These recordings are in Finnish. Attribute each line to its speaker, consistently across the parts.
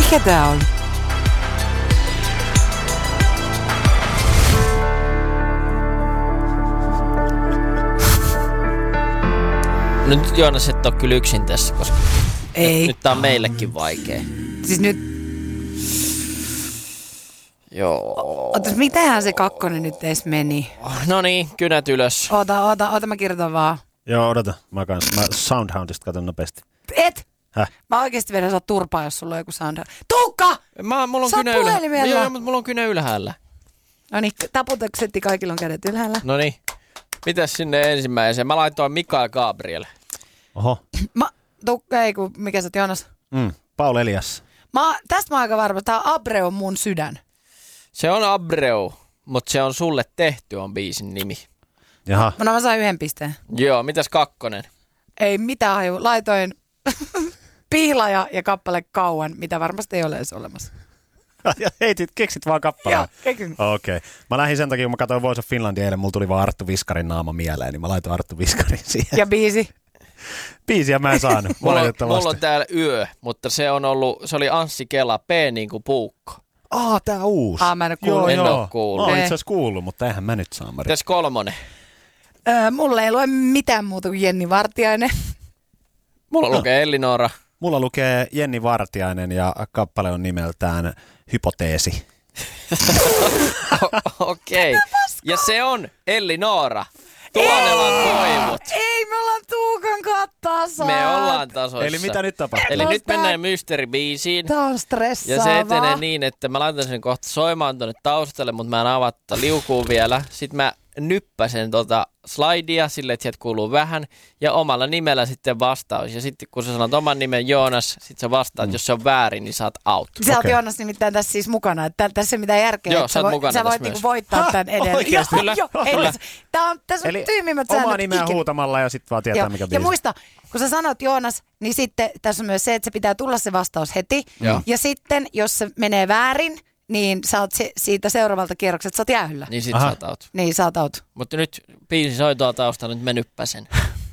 Speaker 1: Mikä tää on?
Speaker 2: Nyt Joonas et ole kyllä yksin tässä, koska
Speaker 1: Ei.
Speaker 2: nyt tää on meillekin vaikea.
Speaker 1: Siis nyt,
Speaker 2: Joo.
Speaker 1: otas, mitähän se kakkonen nyt edes meni?
Speaker 2: No niin, kynät ylös.
Speaker 1: Oota, mä kirjoitan vaan.
Speaker 3: Joo, odota. Mä Soundhoundista katon nopeasti.
Speaker 1: Et!
Speaker 3: Häh?
Speaker 1: Mä oikeesti vedän sua turpaa, jos sulla on joku sound. Tuukka!
Speaker 2: Mulla on
Speaker 1: Sä oot
Speaker 2: kynä
Speaker 1: puhelimella.
Speaker 2: Joo, mutta mulla on kynä ylhäällä.
Speaker 1: Noniin, taputaksetti, kaikilla on kädet ylhäällä.
Speaker 2: Noniin. Mitäs sinne ensimmäiseen? Mä laitoin Mikael Gabriel.
Speaker 3: Oho.
Speaker 1: Tuukka, ei kun, mikä sä oot, Joonas?
Speaker 3: Paul Elias.
Speaker 1: Tästä mä oon aika varma, tää Abreu on mun sydän.
Speaker 2: Se on Abreu, mutta se on sulle tehty on biisin nimi.
Speaker 3: Jaha.
Speaker 1: No mä sain 1 pisteen.
Speaker 2: Joo, mitäs kakkonen?
Speaker 1: Ei mitään haju. Laitoin Pihlaja ja kappale Kauan, mitä varmasti ei ole edes olemassa.
Speaker 3: Ja keksit vaan kappaleen.
Speaker 1: Joo, kekin.
Speaker 3: Okei. Mä lähdin sen takia, kun mä katsoin Voice of Finlandia eilen, mulla tuli vaan Arttu Viskarin naama mieleen, niin mä laitoin Arttu Viskarin siihen.
Speaker 1: Ja biisi.
Speaker 3: Biisiä mä en saanut,
Speaker 2: Mulla on täällä Yö, mutta se oli Anssi Kela, P niin kuin puukko.
Speaker 3: Tää uusi.
Speaker 1: Mä en oo kuullut.
Speaker 2: En oo kuullut.
Speaker 3: Mä oon itse asiassa kuullut, mutta eihän mä nyt saa.
Speaker 2: Mitäs kolmonen?
Speaker 1: Mulla ei lue mitään muuta kuin Jenni Vartiainen.
Speaker 2: Mulla lukee Ellinora.
Speaker 3: Mulla lukee Jenni Vartiainen ja kappale on nimeltään Hypoteesi.
Speaker 2: Okei. Ja se on Ellinora. Tuonelan toivot.
Speaker 1: Ei, me ollaan Tuukan kanssa
Speaker 2: Me ollaan tasoissa.
Speaker 3: Eli mitä nyt tapahtuu?
Speaker 2: Eli nyt mennään mysteeribiisiin.
Speaker 1: Tää on stressaavaa.
Speaker 2: Ja se etenee niin, että mä laitan sen kohta soimaan tonne taustalle, mutta mä en avata liukuun vielä. Sitten mä nyppäsen slidea silleen, että sieltä kuuluu vähän. Ja omalla nimellä sitten vastaus. Ja sitten kun sä sanot oman nimen Joonas, sit sä vastaat, jos se on väärin, niin saat out.
Speaker 1: Sä oot Joonas nimittäin tässä siis mukana. Että tässä ei mitään järkeä.
Speaker 2: Joo,
Speaker 1: että
Speaker 2: sä oot mukana
Speaker 1: sä voit
Speaker 2: tässä
Speaker 1: niinku
Speaker 2: myös.
Speaker 1: voittaa tän edellä.
Speaker 3: Oikeesti?
Speaker 2: Kyllä.
Speaker 1: Tässä on tyymimmät säännöt.
Speaker 3: Omaa nimeä huutamalla ja sitten vaan tietää,
Speaker 1: Joo.
Speaker 3: mikä
Speaker 1: Ja
Speaker 3: biisi.
Speaker 1: muista, kun sä sanot Joonas, niin sitten tässä on myös se, että se pitää tulla se vastaus heti.
Speaker 2: Joo.
Speaker 1: Ja sitten, jos se menee väärin, niin sä oot siitä seuraavalta kierrokselta, sä oot jäähyllä.
Speaker 2: Niin sit saat out.
Speaker 1: Niin, sä oot out.
Speaker 2: Mutta nyt biisi soi tuolla taustalla, nyt mä nyppäsen.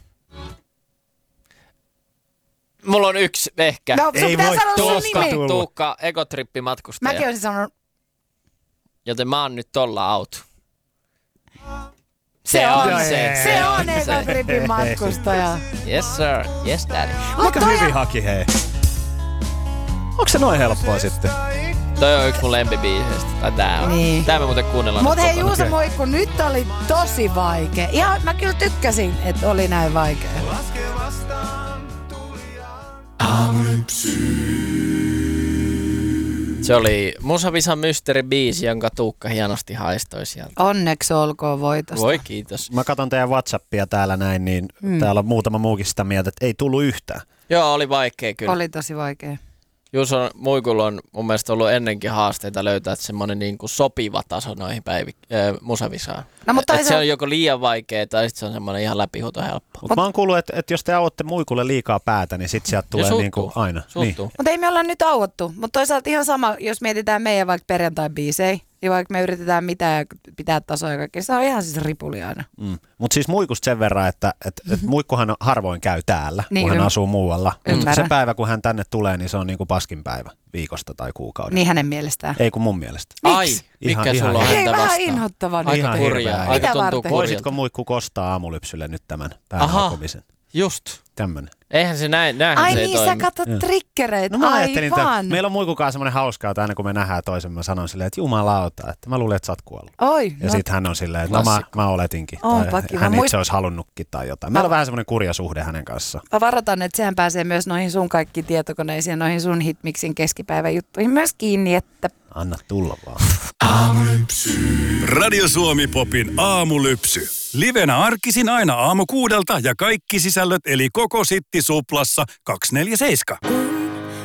Speaker 2: Mulla on yksi ehkä.
Speaker 1: No, sun
Speaker 3: Ei
Speaker 1: pitää
Speaker 3: voi
Speaker 1: sanoa sun
Speaker 3: tosta
Speaker 1: nimi.
Speaker 3: tulla.
Speaker 2: Tuukka, ekotrippimatkustaja.
Speaker 1: Mäkin olisin sanonut,
Speaker 2: Joten mä oon nyt tolla out.
Speaker 1: se
Speaker 3: Se
Speaker 1: on ekotripin matkustaja.
Speaker 2: Yes sir, yes daddy.
Speaker 3: Aika hyvin haki, hei. Onko se noin helppoa sitten?
Speaker 2: Toi on yksi mun lempibiiseistä. Tai tää on.
Speaker 1: Niin.
Speaker 2: Tää me muuten kuunnellaan.
Speaker 1: Mutta hei
Speaker 2: kotona.
Speaker 1: Juuso Moikku, nyt oli tosi vaikea. Ihan mä kyllä tykkäsin, että oli näin vaikea.
Speaker 2: Se oli Musavisan mysteeribiisi, jonka Tuukka hienosti haistoi sieltä.
Speaker 1: Onneksi olkoon voitosta.
Speaker 2: Voi kiitos.
Speaker 3: Mä katson teidän WhatsAppia täällä näin, niin täällä on muutama muukin sitä mieltä, että ei tullut yhtään.
Speaker 2: Joo, oli vaikea kyllä.
Speaker 1: Oli tosi vaikea.
Speaker 2: Juuso Muikulla on mun mielestä ollut ennenkin haasteita löytää semmoinen niin kuin sopiva taso noihin Musavisaan.
Speaker 1: No, mutta
Speaker 2: Et se on joko liian vaikea tai sitten se on semmoinen ihan läpihuuto helppo.
Speaker 3: Mutta mä oon kuullut, että jos te auotte Muikulle liikaa päätä, niin sit sieltä tulee
Speaker 2: suuttuu.
Speaker 3: niinku aina.
Speaker 2: Suuttuu.
Speaker 1: Mutta ei me olla nyt auottu. Mutta toisaalta ihan sama, jos mietitään meidän vaikka perjantai-biisejä, ja vaikka me yritetään mitään ja pitää tasoa ja kaikkea, se on ihan siis ripuli aina.
Speaker 3: Mutta siis Muikusta sen verran, että Muikkuhan harvoin käy täällä,
Speaker 1: Niin,
Speaker 3: kun hän asuu muualla. Mutta
Speaker 1: Ymmärrän.
Speaker 3: se päivä, kun hän tänne tulee, niin se on niinku paskin päivä viikosta tai kuukauden.
Speaker 1: Niin hänen mielestään.
Speaker 3: Ei kun mun mielestä.
Speaker 2: Ai,
Speaker 1: Miksi?
Speaker 2: mikä
Speaker 3: Ihan
Speaker 2: sulla on
Speaker 3: hirveä.
Speaker 1: Ei,
Speaker 2: häntä
Speaker 1: vähän
Speaker 2: vastaan?
Speaker 1: inhottavaa nyt.
Speaker 2: Aika
Speaker 3: Ihan
Speaker 2: kurjaa.
Speaker 3: hirveä.
Speaker 2: Aika
Speaker 1: Mitä
Speaker 2: tuntuu
Speaker 1: varten?
Speaker 2: kurjalta.
Speaker 3: Voisitko Muikku kostaa aamulypsylle nyt tämän
Speaker 2: Aha.
Speaker 3: päähakomisen?
Speaker 2: Just.
Speaker 3: Tämmönen.
Speaker 2: Eihän se näinhän
Speaker 1: Ai
Speaker 2: se ei
Speaker 1: niin, sä
Speaker 2: toimi.
Speaker 1: katsot trikkereitä.
Speaker 3: No mä ajattelin, että
Speaker 1: Aivan.
Speaker 3: meillä on Muikukaan semmoinen hauskaa, että aina kun me nähdään toisen, mä sanon silleen, että jumalauta, että mä luulen, että sä oot kuollut.
Speaker 1: Oi,
Speaker 3: Ja
Speaker 1: no,
Speaker 3: sit hän on silleen, että no mä oletinkin.
Speaker 1: Onpa
Speaker 3: Tai
Speaker 1: kiva.
Speaker 3: hän itse olisi halunnutkin tai jotain. Meillä on vähän semmoinen kurja suhde hänen kanssaan.
Speaker 1: mä varoitan, että sehän pääsee myös noihin sun kaikki tietokoneisiin ja noihin sun Hitmixin keskipäivän juttuihin myös kiinni, että
Speaker 3: Anna tulla vaan.
Speaker 4: Radio Suomi Popin aamulypsy. Livenä arkisin aina aamu 6 ja kaikki sisällöt eli koko Sitti Suplassa 247.